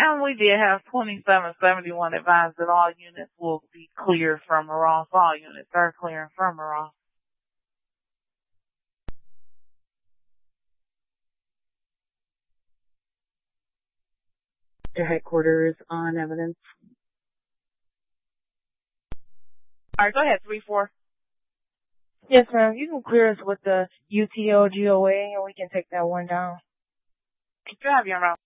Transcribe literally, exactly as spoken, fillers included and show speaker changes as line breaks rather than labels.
And we did have twenty-seven seventy-one advised that all units will be cleared from Ross. All units are clearing from Ross.
Their headquarters on evidence.
All right, go ahead, three four.
Yes, ma'am. You can clear us with the U T L G O A, and we can take that one down.
You have your route.